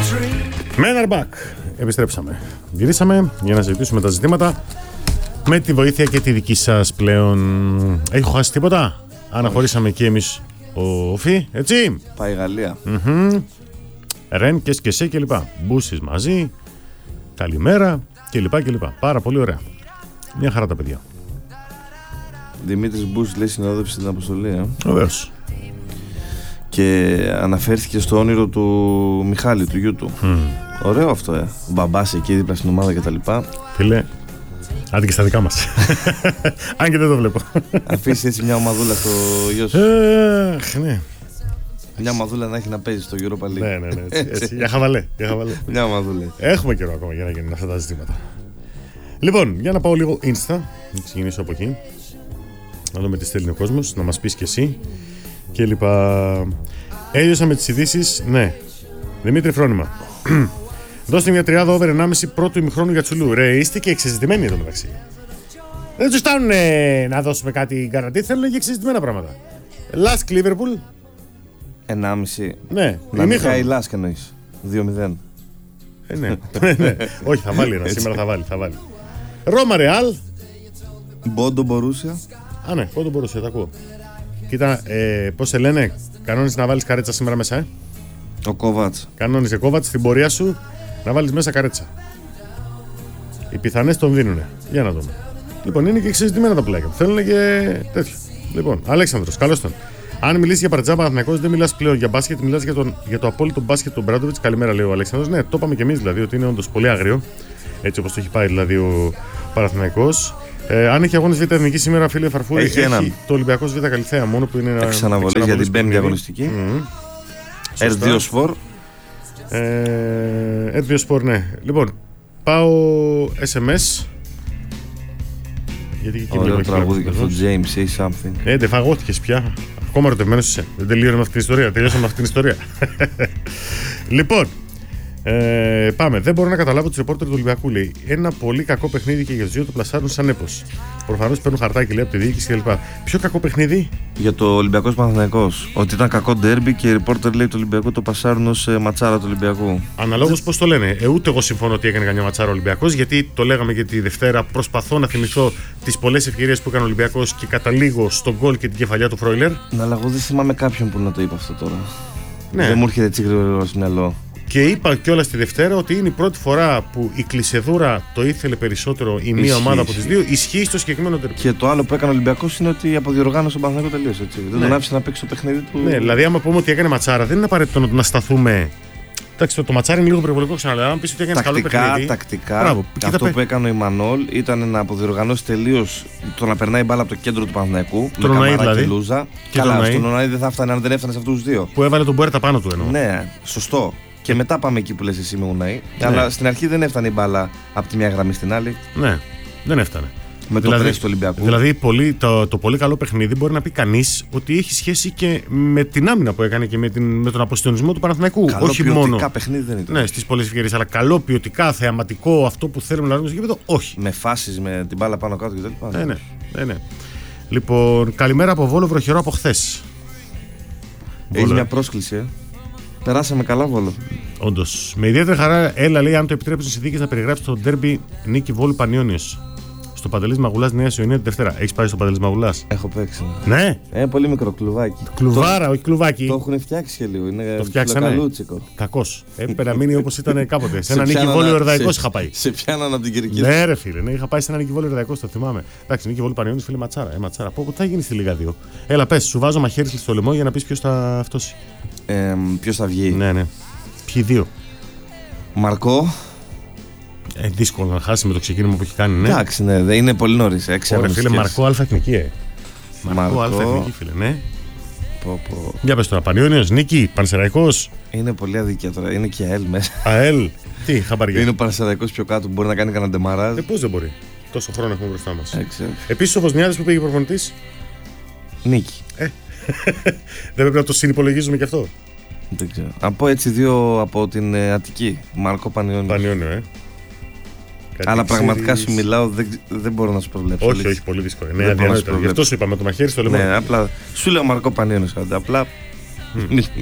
Men are back. Επιστρέψαμε. Γυρίσαμε για να συζητήσουμε τα ζητήματα με τη βοήθεια και τη δική σας πλέον. Έχω χάσει τίποτα? Αναχωρήσαμε και εμείς ο Φι, έτσι. Πάει Γαλλία. Ρεν και Σκεσέ και λοιπά. Μπούσεις μαζί. Καλημέρα και λοιπά και λοιπά. Πάρα πολύ ωραία. Μια χαρά τα παιδιά. Δημήτρης Μπούς λέει συνόδευση στην αποστολή. Βεβαίως. Και αναφέρθηκε στο όνειρο του Μιχάλη, του γιού του. Ωραίο αυτό, Ο μπαμπάς εκεί δίπλα στην ομάδα κτλ. Φίλε, άντε και στα δικά μας. Αν και δεν το βλέπω. Αφήσει έτσι μια ομαδούλα στο γιο σου. Ναι. Μια ομαδούλα να έχει να παίζει στο Europa League. Ναι, έτσι. Για χαβαλέ. Μια ομαδούλα. Έχουμε καιρό ακόμα για να γίνουν αυτά τα ζητήματα. Λοιπόν, για να πάω λίγο Insta. Να ξεκινήσω από εκεί. Να δούμε τι στέλνει ο κόσμος, να μας πεις και εσύ. Και λοιπά. Έλειωσα με τις ειδήσεις. Ναι. Δημήτρη Φρόνημα. Δώστε μια τριάδα over 1,5 πρώτου ημιχρόνου για Τσουλού. Ρε, είστε και εξεζητημένοι εδώ μεταξύ. Δεν τους φτάνουν να δώσουμε κάτι γκαραντί, θέλουν και εξεζητημένα πράγματα. Last Liverpool. 1,5. Ναι, να μην χάει Λάσκ εννοείς. 2-0. Ναι. Όχι, θα βάλει ένα. Σήμερα θα βάλει. Ρώμα Ρεάλ. Μπόντο Μπορούσια. Α, ναι, Μπόντο Μπορούσια, τα ακούω. Κοίτα, πώς σε λένε, κανόνισε να βάλεις καρέτσα σήμερα μέσα, Ο Κόβατς. Κανόνισε Κόβατς στην πορεία σου να βάλεις μέσα καρέτσα. Οι πιθανές τον δίνουνε. Για να δούμε. Λοιπόν, είναι και εξεζητημένα τα πουλάκια. Θέλουν και τέτοιο. Λοιπόν, Αλέξανδρος, καλώς τον. Αν μιλήσει για Παρτιζάν Παναθηναϊκός, δεν μιλάς πλέον για μπάσκετ, μιλάς για το απόλυτο μπάσκετ του Μπράντοβιτς. Καλημέρα, λέει ο Αλέξανδρος. Ναι, το είπαμε και εμείς δηλαδή ότι είναι όντως πολύ άγριο. Έτσι όπως το έχει πάει δηλαδή ο Παναθηναϊκός. Αν έχει αγώνες Β' Εθνική σήμερα, φίλε Φαρφούρη, έχει το Ολυμπιακός Β' Καλυθέα μόνο που είναι ένα. Εξαναβολή για την 5η αγωνιστική. R2 Sport. R2 Sport, ναι. Λοιπόν, πάω SMS. Γιατί και ωραίο τραγούδι και αυτό, James, say something. Δεν φαγώθηκες πια. Ακόμα ερωτευμένος είσαι. Δεν τελείωνε με αυτή την ιστορία. Τελειώσαμε με αυτή την ιστορία. Λοιπόν, πάμε. Δεν μπορώ να καταλάβω τους ρεπόρτερ του Ολυμπιακού, λέει. Ένα πολύ κακό παιχνίδι και για τους δύο το πλασάρουν σαν έπος. Προφανώς παίρνουν χαρτάκι, λέει, από τη διοίκηση κλπ. Ποιο κακό παιχνίδι? Για το Ολυμπιακός Παναθηναϊκός. Ότι ήταν κακό ντέρμπι και οι ρεπόρτερ, λέει, του Ολυμπιακού το πασάρουν ως ματσάρα του Ολυμπιακού. Αναλόγως πώς το λένε. Ούτε εγώ συμφωνώ ότι έκανε καμιά ματσάρα ο Ολυμπιακός, γιατί το λέγαμε και τη Δευτέρα. Προσπαθώ να θυμηθώ τις πολλές ευκαιρίες που έκανε ο Ολυμπιακός και καταλήγω στον γκολ και την κεφαλιά του Φρόιλερ. Να αλλά εγώ δεν θυμάμαι κάποιον που να το είπε αυτό τώρα. Ναι. Δεν μου έρχεται έτσι γρήγορα στο μυαλό. Και είπα κιόλας τη Δευτέρα ότι είναι η πρώτη φορά που η κλεισεδούρα το ήθελε περισσότερο η μία ομάδα από τις δύο. Ισχύει στο συγκεκριμένο τερπί. Και το άλλο που έκανε ο Ολυμπιακός είναι ότι αποδιοργάνωσε τον Παναθηναϊκό τελείως. Δεν τον άφησε να παίξει το παιχνίδι του. Ναι, δηλαδή, άμα πούμε ότι έκανε ματσάρα, δεν είναι απαραίτητο να σταθούμε. Εντάξει, το ματσάρι είναι λίγο περιβολικό, ξαναλέω. Αν πει ότι έκανε καλό παιχνίδι. Τακτικά. Μπράβο, αυτό που έκανε ο Ιμανόλ ήταν να αποδιοργανώσει τελείως το να περνάει μπάλα από το κέντρο του Παναθηναϊκού. Τον Ουναή δηλαδή. Και Λούζα. Καλά, στον Ουναή δεν θα έφτανε αν δεν έφτανε σε αυτούς τους δύο. Που έβαλε τον Μπουέρτα πάνω του εννοώ. Ναι, σωστό. Και μετά πάμε εκεί που λες εσύ με Ουναή. Ναι. Αλλά στην αρχή δεν έφτανε η μπάλα από τη μια γραμμή στην άλλη. Ναι, δεν έφτανε. Με το πρέσβη του Ολυμπιακού. Δηλαδή, το πολύ καλό παιχνίδι μπορεί να πει κανείς ότι έχει σχέση και με την άμυνα που έκανε και με τον αποστολισμό του Παναθηναϊκού. Καλό όχι ποιοτικά μόνο. Παιχνίδι δεν ήταν. Ναι, στις πολλές ευκαιρίες, αλλά καλό ποιοτικά, θεαματικό, αυτό που θέλουμε να δούμε στο γήπεδο, όχι. Με φάσεις, με την μπάλα πάνω κάτω κτλ. Ναι. Λοιπόν, καλημέρα από Βόλο, βροχερό από χθες. Έχει μια πρόσκληση, Περάσαμε καλά, Βόλο. Όντως. Με ιδιαίτερη χαρά, έλα, λέει, αν το επιτρέψουν οι συνθήκες, να περιγράψει το ντέρμπι νίκη Βόλου Πανιόνιος. Στο Παντελής Μαγουλάς Νέα Ιωνία τη Δευτέρα. Έχεις πάει στο Παντελής Μαγουλάς? Έχω παίξει. Ναι. Πολύ μικρό κλουβάκι. Κλουβάρα, όχι κλουβάκι. Το έχουν φτιάξει και λίγο. Είναι το φτιάξανε. Κακός. Έπρεπε να μείνει όπως ήταν κάποτε. Σε ένα νίκη Βόλιο Ερδαϊκός είχα πάει. Σε πιάναν από την Κυρκή. Ναι, ρε φίλε, ναι, είχα πάει σε ένα νίκη Βόλιο Ερδαϊκός, το θυμάμαι. Εντάξει, νίκη Βόλιο Πανιόνιος, φίλε, ματσάρα. Ματσάρα. Πού θα γίνει στη Λίγα 2. Έλα, πες, σου βάζω μαχαίρι στο λαιμό για να πει ποιο θα αυτόσει. Ποιο θα βγει. Ναι. Ποιοι δύο? Μαρκό. Δύσκολο να χάσει με το ξεκίνημα που έχει κάνει, ναι. Εντάξει, ναι, δεν είναι πολύ νωρίς. Ωραία, φίλε, Μαρκό Αλφα Εθνική, Μαρκό Αλφα Εθνική, φίλε, ναι. Για πες τώρα, Πανιόνιος, νίκη, Πανσεραϊκός. Είναι πολύ αδικία τώρα, είναι και ΑΕΛ μέσα. ΑΕΛ, τι, χαμπαριά. Είναι ο Πανσεραϊκός πιο κάτω, μπορεί να κάνει κανένα ντεμαράζ. Πώς δεν μπορεί, τόσο χρόνο έχουμε μπροστά μας. Επίσης ο Βοσνιάδης που πήγε προπονητής. Νίκη. Δεν πρέπει να το συνυπολογίζουμε κι αυτό. Δεν ξέρω. Να πω έτσι δύο από την Αττική. Μάρκο Πανιόνιο. Αλλά πραγματικά σου μιλάω, δεν μπορώ να σου προβλέψω. Όχι, πολύ δύσκολο. Ναι, αδιανόητο. Γι' αυτό σου είπα με το μαχαίρι στο λαιμό. Ναι, απλά σου λέω Μαρκό Πανιόνιο. Απλά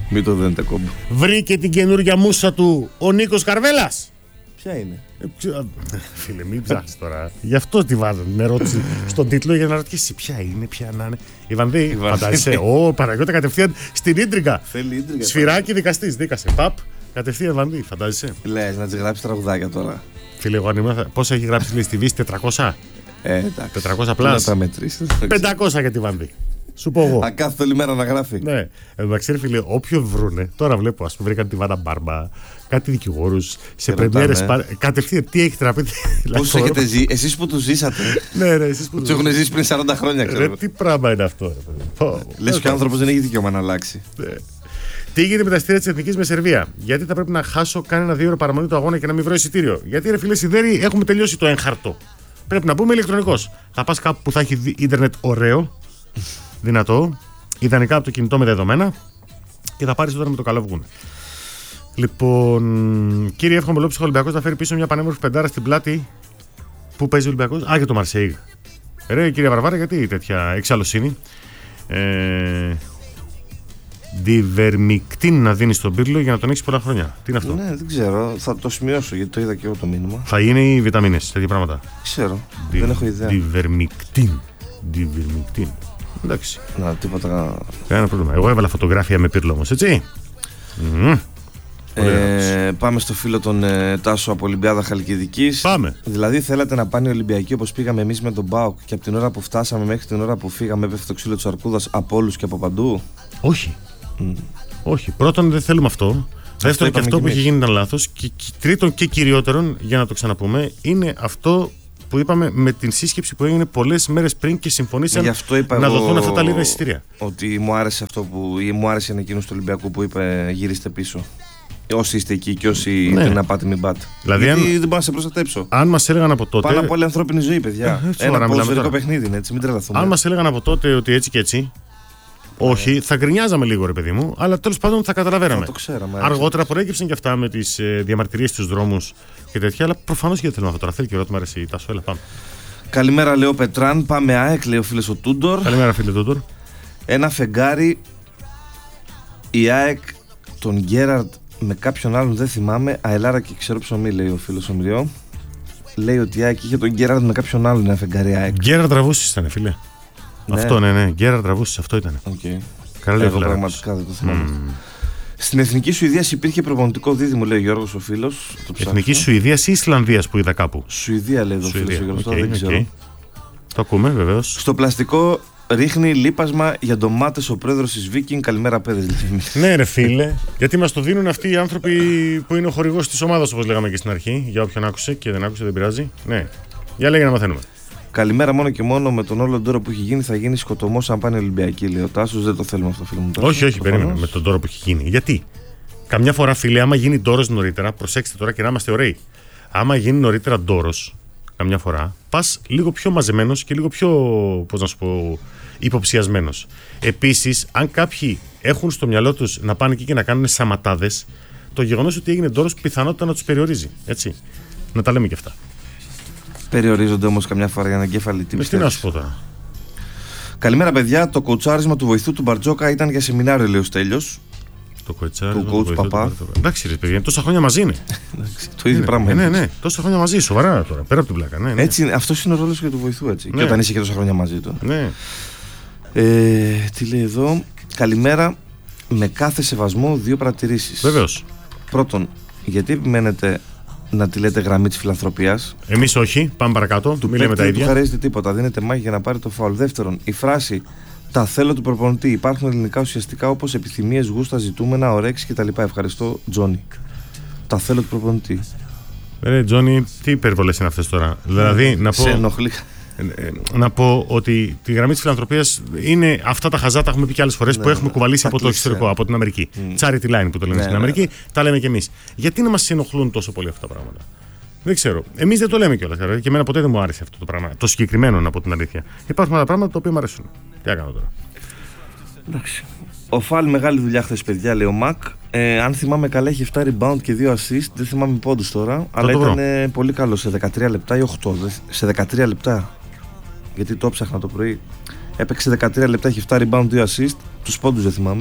Μην το δένετε κόμπο. Βρήκε την καινούργια μούσα του ο Νίκος Καρβέλας. Ποια είναι? Φίλε, μην ψάχνεις τώρα. Γι' αυτό τη βάζω την ερώτηση στον τίτλο για να ρωτήσει ποια είναι, ποια να είναι. Η Βανδύ, φαντάζεσαι. Παναγιώτα κατευθείαν στην ίντριγκα. Θέλει ίντριγκα. Σφυράκι δικαστής, δίκασε. Παπ, κατευθείαν Βανδύ, φαντάζεσαι. Λες να τη γράψει τραγουδάκια τώρα. Φίλε, εγώ αν ήμουν. Πόσα έχει γράψει λέει, στη Βύση, 400. Εντάξει. 400 πλάς. Να τα μετρήσεις. 500 για τη Βανδύ. Σου πω εγώ. Ακάθεται όλη μέρα να γράφει. Ναι. Εντάξει, φίλε, όποιο βρούνε. Τώρα βλέπω, ας πούμε, βρήκαν τη Βάνα Μπάρμπα, κάτι δικηγόρους σε πρεμιέρες. Κατευθείαν, τι έχετε να πείτε. Πώς έχετε ζήσει, εσείς που τους ζήσατε. Ναι, εσείς που τους έχουν ζήσει πριν 40 χρόνια, ξέρω. Τι πράγμα είναι αυτό. Λες και ο άνθρωπος δεν έχει δικαίωμα να αλλάξει. Τι γίνεται με τα εισιτήρια της Εθνικής με Σερβία? Γιατί θα πρέπει να χάσω κανένα 2 ώρες παραμονή του αγώνα και να μην βρω εισιτήριο? Γιατί ρε φίλε Σιδέρη, έχουμε τελειώσει το έγχαρτο. Πρέπει να μπούμε ηλεκτρονικός. Θα πας κάπου που θα έχει ίντερνετ ωραίο, δυνατό, ιδανικά από το κινητό με δεδομένα και θα πάρεις τώρα με το καλό βγούνε. Λοιπόν, κύριε, εύχομαι ολόψυχο Ολυμπιακός να φέρει πίσω μια πανέμορφη πεντάρα στην πλάτη. Πού παίζει ο Ολυμπιακός? Α, και το Μαρσέιγ. Ρε, κύριε Βαρβάρα, γιατί τέτοια εξαλλοσύνη? Διβερμικτίν να δίνει στον πύρλο για να τον έχει πολλά χρόνια. Τι είναι αυτό? Ναι, δεν ξέρω. Θα το σημειώσω γιατί το είδα και εγώ το μήνυμα. Θα είναι οι βιταμίνες, τέτοια πράγματα. Ξέρω. Δεν έχω ιδέα. Διβερμικτίν. Εντάξει. Να, τίποτα. Κανένα πρόβλημα. Εγώ έβαλα φωτογράφια με πύρλο όμως, έτσι. Πάμε στο φίλο τον Τάσο από Ολυμπιάδα Χαλκιδικής. Πάμε. Δηλαδή θέλατε να πάνε οι Ολυμπιακοί όπως πήγαμε εμείς με τον ΠΑΟΚ και από την ώρα που φτάσαμε μέχρι την ώρα που φύγαμε έπεφτε το ξύλο της αρκούδας από όλους και από παντού? Όχι. Όχι. Πρώτον, δεν θέλουμε αυτό. Δεύτερον, και αυτό που έχει γίνει ήταν λάθος. Και τρίτον και κυριότερον, για να το ξαναπούμε, είναι αυτό που είπαμε με την σύσκεψη που έγινε πολλές μέρες πριν και συμφωνήσαν να δοθούν αυτά τα λίγα εισιτήρια. Ότι μου άρεσε αυτό μου άρεσε εκείνος του Ολυμπιακού που είπε γυρίστε πίσω. Όσοι είστε εκεί και όσοι θέλετε να πάτε, μην πάτε. Δηλαδή, γιατί δεν μπορώ να σε προστατέψω. Αν μας έλεγαν από τότε. Πάνω από όλη ανθρώπινη ζωή, παιδιά. Ένα ποδοσφαιρικό παιχνίδι είναι έτσι, μην τρελαθούμε. Αν μας έλεγαν από τότε ότι έτσι και έτσι. Όχι, θα γκρινιάζαμε λίγο ρε παιδί μου, αλλά τέλος πάντων θα καταλαβαίναμε. Θα το ξέραμε. Αργότερα προέκυψαν και αυτά με τις διαμαρτυρίες στους δρόμους και τέτοια, αλλά προφανώς και δεν θέλουμε αυτό τώρα. Θέλει και ερώτημα, αρέσει Τάσο, έλα πάμε. Καλημέρα, λέω Πετράν. Πάμε ΑΕΚ, λέει ο φίλος ο Τούντορ. Καλημέρα, φίλε Τούντορ. Ένα φεγγάρι. Η ΑΕΚ, τον Γκέραρντ με κάποιον άλλον δεν θυμάμαι. Αελάρα και ξέρω ψωμί, λέει ο φίλος ο Μυριό. Λέει ότι η ΑΕΚ είχε τον Γκέραρντ με κάποιον άλλον, ένα φεγγάρι ΑΕΚ. Γκέραρντ τραβούσεις ήταν, φίλε. Ναι. Αυτό, ναι. Γκέραρντ τραβούσεις, αυτό ήταν. Okay. Καλά, εγώ πραγματικά δεν το θυμάμαι. Στην Εθνική Σουηδίας υπήρχε προπονητικό δίδυμο, λέει ο Γιώργος ο φίλος. Εθνική Σουηδίας ή Ισλανδίας που είδα κάπου? Σουηδία, λέει ο φίλος ο Γιώργος, δεν ξέρω. Το ακούμε, βεβαίως. Στο πλαστικό ρίχνει λίπασμα για ντομάτες ο πρόεδρος της Viking. Καλημέρα, παιδες. Ναι, ρε φίλε. Γιατί μας το δίνουν αυτοί οι άνθρωποι που είναι ο χορηγός της ομάδας, όπως λέγαμε και στην αρχή. Για όποιον άκουσε και δεν άκουσε, δεν πειράζει. Ναι. Για λέγε να μαθαίνουμε. Καλημέρα, μόνο και μόνο με τον όλο τον τόρο που έχει γίνει θα γίνει σκοτωμός αν πάνε Ολυμπιακοί, λέει ο Τάσος. Δεν το θέλουμε αυτό, φίλε μου. Όχι, περίμενε με τον τόρο που έχει γίνει. Γιατί? Καμιά φορά, φίλε, άμα γίνει ντόρος νωρίτερα, προσέξτε τώρα και να είμαστε ωραίοι. Άμα γίνει νωρίτερα ντόρος, καμιά φορά, πας λίγο πιο μαζεμένος και λίγο πιο, πώς να σου πω, υποψιασμένος. Επίσης, αν κάποιοι έχουν στο μυαλό τους να πάνε εκεί και να κάνουν σαματάδες, το γεγονός ότι έγινε ντόρος πιθανότητα να τους περιορίζει. Έτσι. Να τα λέμε και αυτά. Περιορίζονται όμως καμιά φορά για αναγκέφαλη τύψη. Τι να σου πω τώρα. Καλημέρα, παιδιά. Το κοουτσάρισμα του βοηθού του Μπαρτζόκα ήταν για σεμινάριο, λέει ο Στέλιος. Το κοουτσάρισμα του coach Παπά. Εντάξει, ρε παιδιά, τόσα χρόνια μαζί είναι. Το ίδιο πράγμα. Ναι, τόσα χρόνια μαζί, σοβαρά τώρα, πέρα από την πλάκα. Ναι. Έτσι, αυτός είναι ο ρόλος και του βοηθού, έτσι. Ναι. Και όταν είσαι και τόσα χρόνια μαζί του. Ναι. Τι λέει εδώ. Καλημέρα. Με κάθε σεβασμό, 2 παρατηρήσεις. Βεβαίως. Πρώτον, γιατί επιμένετε να τη λέτε γραμμή της φιλανθρωπίας? Εμείς όχι, πάμε παρακάτω. Του μιλάμε τα ίδια. Δεν του χαρίζεται τίποτα. Δίνετε μάχη για να πάρει το φάουλ. Δεύτερον, η φράση «Τα θέλω του προπονητή» υπάρχουν ελληνικά ουσιαστικά όπως επιθυμίες, γούστα, ζητούμενα, ορέξεις κτλ. Ευχαριστώ, Τζόνι. Τα θέλω του προπονητή. Τζόνι, τι υπερβολές είναι αυτές τώρα? Δηλαδή, να πω. Σε ενοχλεί. Να πω ότι τη γραμμή της φιλανθρωπίας είναι αυτά τα χαζά, τα έχουμε πει και άλλες φορές, που έχουμε κουβαλήσει από το εξωτερικό, από την Αμερική. Charity line που το λένε στην Αμερική, τα λέμε κι εμείς. Γιατί να μας ενοχλούν τόσο πολύ αυτά τα πράγματα? Δεν ξέρω. Εμείς δεν το λέμε κιόλας. Και εμένα ποτέ δεν μου άρεσε αυτό το πράγμα. Το συγκεκριμένο, να πω την αλήθεια. Υπάρχουν άλλα πράγματα τα οποία μου αρέσουν. Τι έκανα τώρα. Εντάξει. Ο Φαλ, μεγάλη δουλειά χθες, παιδιά, λέει ο Μακ. Αν θυμάμαι καλά, έχει 7 rebound και 2 assist. Δεν θυμάμαι πόντους τώρα. Αλλά ήταν πολύ καλό σε 13 λεπτά ή 8. Σε 13 λεπτά. Γιατί το ψάχνα το πρωί. Έπαιξε 13 λεπτά, έχει 7 rebound, 2 assist. Τους πόντους δεν θυμάμαι.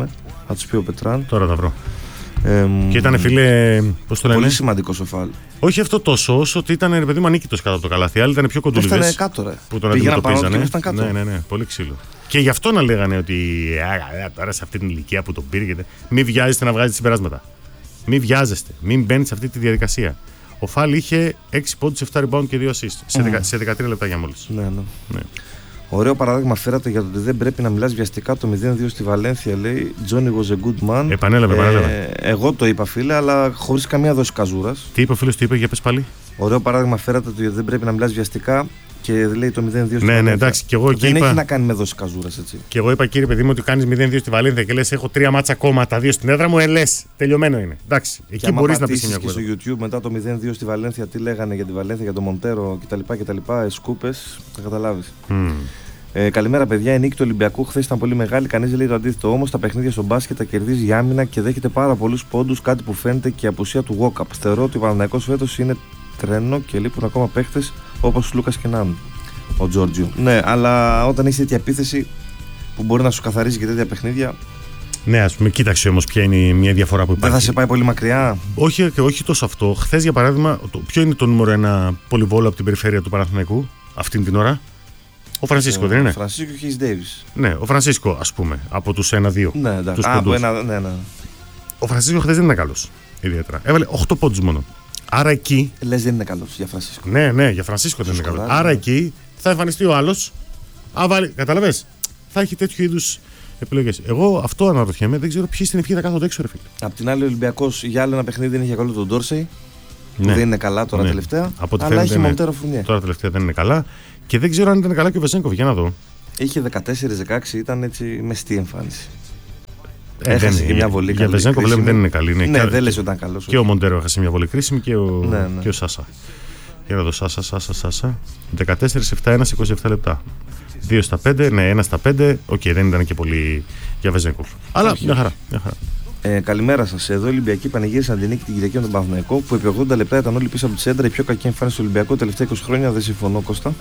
Θα του πει ο Πετράν. Τώρα θα βρω. Και ήταν, φίλε, πώς το λένε. Πολύ σημαντικό ο φάουλ. Όχι αυτό τόσο, όσο ότι ήταν, ρε παιδί μου, ανίκητος κάτω από το καλάθι. Άλλοι ήταν πιο κοντούλιδες. Έφτανε κάτω, ρε. Που τον αντιμετωπίζανε. Ναι, πολύ ξύλο. Και γι' αυτό να λέγανε ότι τώρα σε αυτή την ηλικία που τον πήρε. Μην βιάζεστε να βγάζετε συμπεράσματα. Μην βιάζεστε. Μην μπαίνετε σε αυτή τη διαδικασία. Ο Φαλ είχε 6 πόντους, 7 rebound και 2 assist σε 13 λεπτά για μόλις. Ναι. Ωραίο παράδειγμα φέρατε για το ότι δεν πρέπει να μιλάς βιαστικά. Το 0-2 στη Βαλένθια, λέει Johnny was a good man. Επανέλαβε. Εγώ το είπα, φίλε, αλλά χωρίς καμία δόση καζούρας. Τι είπε ο φίλος, τι είπε, για πες πάλι. Ωραίο παράδειγμα φέρατε ότι δεν πρέπει να μιλάς βιαστικά και λέει το 0-2 στη Βαλένθια. Ναι, εντάξει, και εγώ εκεί δεν είπα... έχει να κάνει με δόση καζούρας, έτσι. Και εγώ είπα, κύριε παιδί μου, ότι κάνεις 0-2 στη Βαλένθια και λες: έχω 3 μάτσα ακόμα, τα 2 στην έδρα μου, λες, τελειωμένο είναι. Εντάξει, εκεί μπορείς να πεις μια κουβέντα. Και στο YouTube μετά το 0-2 στη Βαλένθια, τι λέγανε για τη Βαλένθια, για τον Μοντέρο κτλ. Σκούπες, θα καταλάβεις. Καλημέρα, παιδιά. Η νίκη του Ολυμπιακού χθες ήταν πολύ μεγάλη. Κανείς δεν λέει το αντίθετο. Όμως τα παιχνίδια στο μπάσκετ τα κερδίζει η άμυνα και δέχεται πάρα πολλούς πόντους. Κάτι που φαίνεται και η απουσία του walk-up. Θεωρώ ότι ο Παναθηναϊκός φέτος είναι τρένο και λείπουν ακόμα παίχτες όπως ο Λούκας και Νάν. Ο Τζόρτζιο. Ναι, αλλά όταν έχει τέτοια επίθεση που μπορεί να σου καθαρίζει και τέτοια παιχνίδια. Ναι, ας πούμε, κοίταξε όμως ποια είναι μια διαφορά που υπάρχει. Δεν θα σε πάει πολύ μακριά. Όχι τόσο αυτό. Χθες, για παράδειγμα, ποιο είναι το νούμερο 1 πολυβόλο από την περιφέρεια του Παναθηναϊκού αυτήν την ώρα? Ο Φρανσίσκο, δεν είναι? Ο Φρανσίσκο και η Ντέιβις. Ναι, ο Φρανσίσκο, ας πούμε, από τους 1-2. Ναι, εντάξει. Ναι. Ο Φρανσίσκο χθες δεν είναι καλός. Ιδιαίτερα. Έβαλε 8 πόντους μόνο. Άρα εκεί. Λες δεν είναι καλός για Φρανσίσκο. Ναι, για Φρανσίσκο δεν είναι καλός. Άρα εκεί θα εμφανιστεί ο άλλος. Καταλαβες. Θα έχει τέτοιου είδους επιλογές. Εγώ αυτό αναρωτιέμαι, δεν ξέρω ποιοι στην ευχή θα κάθονται έξω, ρε φίλε. Απ' την άλλη, ο Ολυμπιακός για άλλο ένα παιχνίδι δεν είχε καλό τον Ντόρσεϊ. Ναι. Δεν είναι καλά τώρα τελευταία. Αλλά έχει Μοντέρο Φουρνιέ. Τώρα τελευταία δεν είναι καλά. Και δεν ξέρω αν ήταν καλά και ο Βεζένκοφ, για να δω. Είχε 14-16, ήταν έτσι μεστή εμφάνιση. Έχασε και μια βολή καλή. Για Βεζένκοφ λέμε δεν είναι καλή. Ναι, δεν λες ότι ήταν καλός. Και ο Μοντέρο έχασε μια βολή κρίσιμη και ο Σάσα. Για να δω, Σάσα. 14-7-1 σε 27 λεπτά. 2 στα 5, ναι, 1 στα 5. Οκ, δεν ήταν και πολύ για Βεζένκοφ. Αλλά μια χαρά. Καλημέρα σας. Εδώ οι Ολυμπιακοί πανηγύρισαν την νίκη την Κυριακή με τον Παναθηναϊκό που επί 80 λεπτά ήταν όλοι πίσω από τη σέντρα. Η πιο κακή εμφάνιση του Ολυμπιακού τελευταία 20 χρόνια. Δεν συμφωνώ, Κώστα.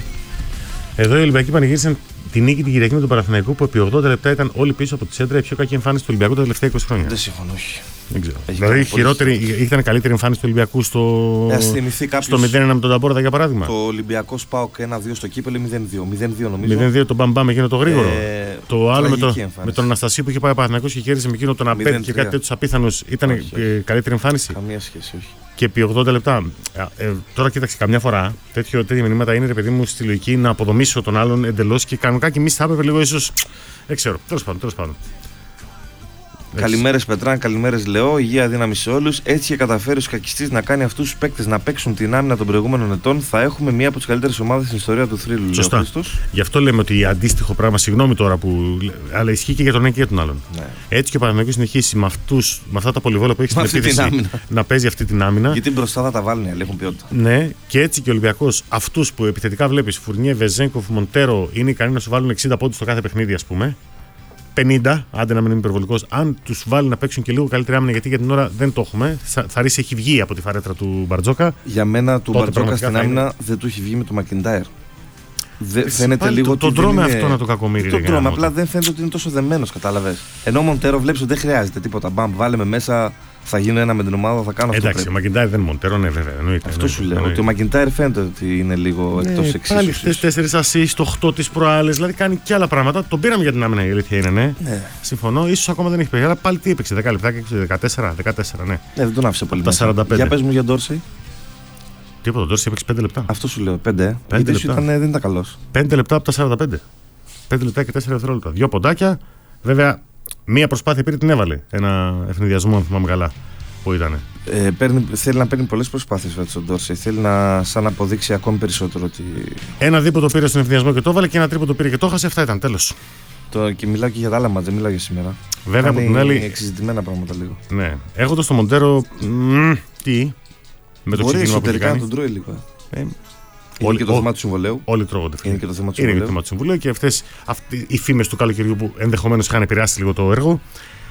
Εδώ οι Ολυμπιακοί πανηγύρισαν την νίκη την Κυριακή με τον Παναθηναϊκό που επί 80 λεπτά ήταν όλοι πίσω από τη σέντρα. Η πιο κακή εμφάνιση του Ολυμπιακού τα τελευταία 20 χρόνια. Δεν συμφωνώ, όχι. Δεν ξέρω. Δηλαδή ήταν καλύτερη εμφάνιση του Ολυμπιακού στο 0-1 με τον Ταμπόρδα, για παράδειγμα. Το Ολυμπιακό ΣΠΑΟΚ 1-2 στο κύπελο 0-2 νομίζω. 0-2 το μπαμπάμε εκείνο το γρήγορο. Το άλλο με τον Αναστασίου που είχε πάει ο Παναθηναϊκός και κέρδισε με εκείνο τον Απέτ και κάτι τέτοιου απίθανους. Ήταν καλύτερη εμφάνιση. Καμία σχέση, όχι. Και επί 80 λεπτά. Τώρα κοίταξε, καμιά φορά τέτοια μηνύματα είναι, ρε παιδί μου, στη λογική να αποδομήσω τον άλλον εντελώς και κανονικά και εμείς θα έπρεπε λίγο ίσως. Δεν ξέρω. Τέλος πάντων. Καλημέρες Πετράν, καλημέρες Λεό. Υγεία, δύναμη σε όλους. Έτσι και καταφέρει ο σκακιστής να κάνει αυτούς τους παίκτες να παίξουν την άμυνα των προηγούμενων ετών. Θα έχουμε μία από τις καλύτερες ομάδες στην ιστορία του θρύλου. Σωστά. Γι' αυτό λέμε ότι αντίστοιχο πράγμα, συγγνώμη τώρα που. Αλλά ισχύει και για τον ένα και για τον άλλον. Ναι. Έτσι και ο Παναθηναϊκός συνεχίσει με αυτά τα πολυβόλα που έχει στην επίθεση να παίζει αυτή την άμυνα. Γιατί μπροστά θα τα βάλουν, έχουν ποιότητα. Ναι, και έτσι και ο Ολυμπιακός αυτούς που επιθετικά βλέπεις, Φουρνιέ, Βεζένκοφ, Μοντέρο, είναι ικανοί να σου βάλουν 60 πόντους στο κάθε παιχνίδι, ας πούμε. 50, άντε να μην είμαι υπερβολικός, αν τους βάλει να παίξουν και λίγο καλύτερη άμυνα, γιατί για την ώρα δεν το έχουμε. Θα ρίξει, έχει βγει από τη φαρέτρα του Μπαρτζόκα. Για μένα του Μπαρτζόκα στην άμυνα δεν του έχει βγει με το Μακιντάιρ. Φαίνεται λίγο ότι. Τον τρώμε αυτό να το κακομοίρει. Τον τρώμε, απλά δεν φαίνεται ότι είναι τόσο δεμένος, κατάλαβες. Ενώ ο Μοντέρο βλέπει ότι δεν χρειάζεται τίποτα. Μπαμ, βάλε με μέσα, θα γίνω ένα με την ομάδα, θα κάνω αυτό. Εντάξει, ο Μακιντάιρ δεν είναι Μοντέρο, ναι, βέβαια. Αυτό σου λέω. Ότι ο Μακιντάιρ φαίνεται ότι είναι λίγο εκτός εξίσωσης. Πάλι χθες 4 assist, το 8 τις προάλλες, δηλαδή κάνει και άλλα πράγματα. Τον πήραμε για την άμυνα, η αλήθεια είναι, ναι. Συμφωνώ, ίσως ακόμα δεν έχει παίξει. Αλλά πάλι τι έπαιξε, 10 λεπτά και 14, ναι. Δεν τον άφησε πολύ. Τα 45. Για πες μου για Ντόρσεϊ. Τίποτα, Ντόρσεϊ έπαιξε 5 λεπτά. Αυτό σου λέω, 5 λεπτά. Δεν ήταν καλός. 5 λεπτά από τα 45. 5 λεπτά και 4 δευτερόλεπτα. 2 ποντάκια. Βέβαια, μία προσπάθεια πήρε, την έβαλε. Ένα ευνηδιασμό, αν θυμάμαι καλά, που ήταν. Θέλει να παίρνει πολλές προσπάθειες ο Ντόρσεϊ. Θέλει να αποδείξει ακόμη περισσότερο ότι. Ένα δίποτο πήρε στον ευνηδιασμό και το έβαλε, και ένα τρίποτο πήρε και το έχασε. Αυτά ήταν, τέλος. Και μιλάω και για τα άλλα μάτς, δεν μιλάω για σήμερα. Βέβαια, από την άλλη. Εξειζητημένα πράγματα λίγο. Ναι. Έχοντας το Μοντέρο. Τι. Με το ξεκίνημα που κάνει. Τον τρώει λίγο. Είναι και το θέμα του συμβολέου. Όλοι τρώγονται. Είναι και το θέμα του συμβολέου. Και αυτές οι φήμες του καλοκαιριού που ενδεχομένως είχαν επηρεάσει λίγο το έργο.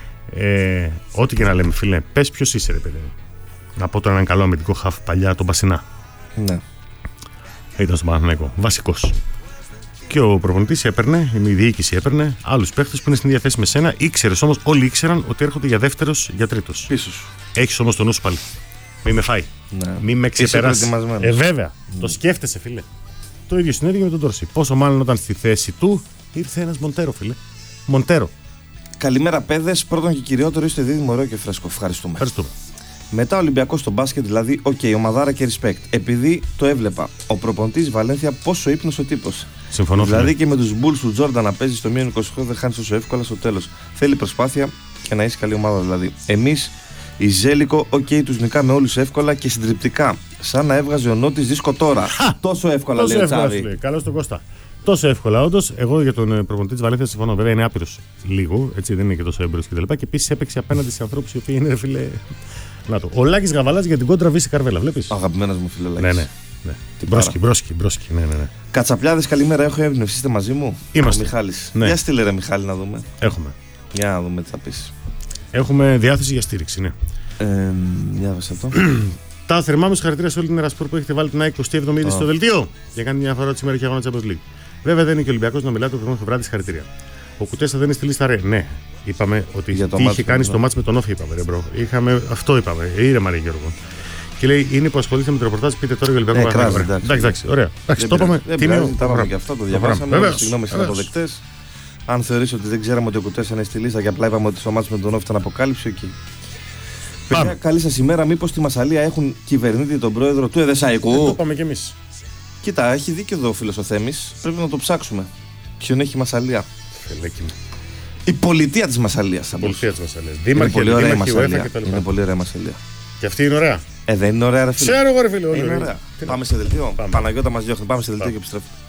Ό,τι και να λέμε, φίλε, πες ποιος είσαι, ρε παιδί. Να πω τώρα έναν καλό αμυντικό χαφ παλιά, τον Μπασινά. Ναι. Ήταν στον Παναθηναϊκό. Βασικός. Και ο προπονητής έπαιρνε, η διοίκηση έπαιρνε άλλους παίχτες που είναι στην ίδια θέση με σένα. Ήξερες όμως, όλοι ήξεραν ότι έρχονται για δεύτερος, για τρίτος. Πίσω σου. Έχεις όμως το νου σου πάλι. Μη με φάει. Ναι. Μη με ξεπεράσει. Βέβαια. Το σκέφτεσαι, φίλε. Το ίδιο συνέβη και με τον Ντόρση. Πόσο μάλλον όταν στη θέση του ήρθε ένας Μοντέρο, φίλε. Μοντέρο. Καλημέρα, παιδες. Πρώτον και κυριότερο, είστε δίδυμο, ωραίο και φρέσκο. Ευχαριστούμε. Μετά Ολυμπιακός στο μπάσκετ, δηλαδή, ομαδάρα και respect. Επειδή το έβλεπα. Ο προπονητής Βαλένθια, πόσο ύπνος ο τύπος. Συμφωνώ. Δηλαδή φίλε. και με τους Bulls του Τζόρνταν να παίζει στο μείον 28 δεν χάνει τόσο εύκολα στο τέλος. Θέλει προσπάθεια και να είσαι καλή ομάδα δηλαδή. Εμείς, η Ζέλικο, τους νικάμε όλους εύκολα και συντριπτικά. Σαν να έβγαζε ο Νότης δίσκο τώρα. Τόσο εύκολα, λέει ο Τσάβη. Καλώς τον Κώστα. Τόσο εύκολα, όντως. Εγώ για τον προπονητή της Βαλένθια συμφωνώ. Βέβαια είναι άπειρος λίγο, έτσι δεν είναι και τόσο έμπειρος κτλ. Και επίσης έπαιξε απέναντι σε ανθρώπους οι οποίοι είναι, φίλε. Να το. Ο Λάκης Γαβαλάς για την κόντρα Βύση Καρβέλα, βλέπεις. Αγαπημένος μου φίλε Λάκης. Ναι. Μπρόσκι, ναι. Κατσαπλιάδες, καλημέρα, έχω έμπνευση, είστε μαζί μου. Είμαστε. Ο Μιχάλης. Ναι. Για στείλε ρε Μιχάλη να δούμε. Έχουμε. Για να δούμε τι θα πεις. Έχουμε διάθεση για στήριξη, ναι. Διάβασα το. Τα θερμά μου συγχαρητήρια σε όλη την Ερασπορ που έχετε βάλει την ΑΕΚ 27η στο δελτίο. Για κάνει μια φορά σήμερα και αγώνα Champions League. Βέβαια δεν είναι και ο Ολυμπιακός να μιλάει το πρωινό βράδυ, συγχαρητήρια. Ο Κουτέσσα δεν είναι στη λίστα, ρε. Ναι, είπαμε ότι τι είχε κάνει στο μάτς με τον Όφη, είπαμε, ρε μπρο. Αυτό είπαμε. Ήρεμα, ρε Γιώργο. Και λέει είναι που ασχολείται με το ρεπορτάζ, πείτε τώρα για Ολυμπιακό. Εντάξει, ωραία. Το είπαμε. Τίμιο. Τα είπαμε και αυτό, το διαβάσαμε. Συγγνώμη, είναι αποδεκτές. Αν θεωρείς ότι δεν ξέραμε ότι ο Κουτέσσα είναι στη λίστα και απλά είπαμε ότι στο μάτς με τον Όφη ήταν αποκάλυψη, εκεί. Παιδιά, καλή σας ημέρα. Μήπως στη Μασσαλία έχουν κυβερνήτη τον πρόεδρο του Εδεσσαϊκού. Το είπαμε κι εμείς. Κοίτα, έχει δίκιο εδώ ο φίλος ο Θέμης. Πρέπει να το ψάξουμε. Ποιον έχει η Μασσαλία. Η πολιτεία της Μασσαλίας. Η πολιτεία της Μασσαλίας. Είναι πολύ ωραία η Μασσαλία. Είναι πολύ ωραία η Μασσαλία. Και αυτή είναι ωραία. Δεν είναι ωραία, ρε φίλε. Ξέρω εγώ, ρε φίλε. Είναι ωραία. Πάμε σε δελτίο. Παναγιώτα μας διώχνει. Πάμε σε δελτίο και επιστρέφουμε.